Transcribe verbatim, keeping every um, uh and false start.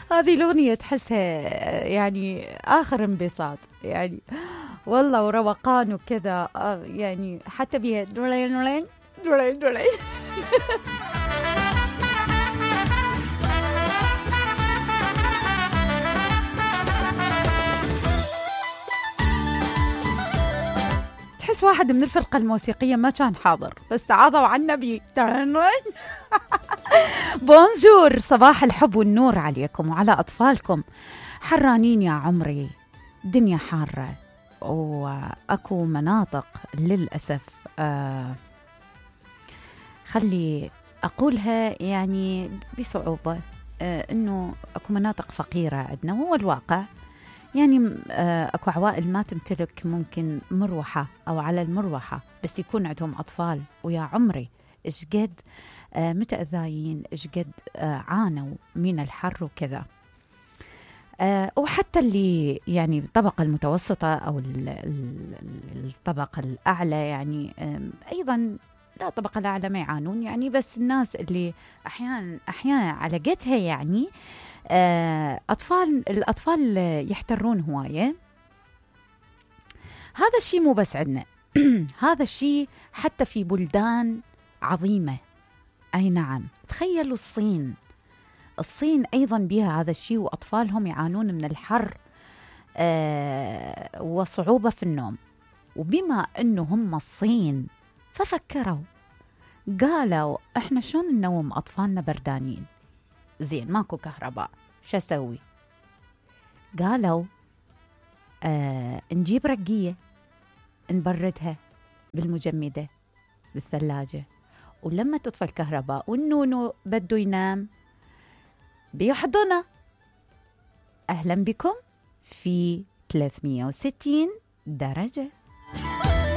هذه الأغنية تحسها يعني آخر انبساط يعني والله، وروقان وكذا يعني، حتى بيها دولين دولين دولين دولين. تحس واحد من الفرقة الموسيقية ما كان حاضر بس تعاضوا عن النبي. بونجور، صباح الحب والنور عليكم وعلى أطفالكم. حرانين يا عمري، دنيا حارة وأكو مناطق للأسف آه خلي أقولها يعني بصعوبة آه إنه أكو مناطق فقيرة عندنا، وهو الواقع يعني آه أكو عوائل ما تمتلك ممكن مروحة أو على المروحة بس يكون عندهم أطفال، ويا عمري إيش قد آه متأذيين، إيش قد آه عانوا من الحر وكذا. آه وحتى اللي يعني الطبقة المتوسطة أو الطبقة الأعلى يعني آه أيضا، لا الطبقة الأعلى ما يعانون يعني، بس الناس اللي أحيانا أحيانا على قدها يعني آه أطفال الأطفال يحترون هواية. هذا الشيء مو بس عندنا هذا الشيء حتى في بلدان عظيمة. أي نعم، تخيلوا الصين الصين أيضا بها هذا الشيء، وأطفالهم يعانون من الحر آه وصعوبة في النوم. وبما أنه هم الصين ففكروا قالوا إحنا شلون ننوم أطفالنا بردانين؟ زين ماكو كهرباء، شو أسوي؟ قالوا آه نجيب رقية نبردها بالمجمدة بالثلاجة، ولما تطفى الكهرباء والنونو بده ينام بيحضنه. أهلا بكم في ثلاثمية وستين درجة.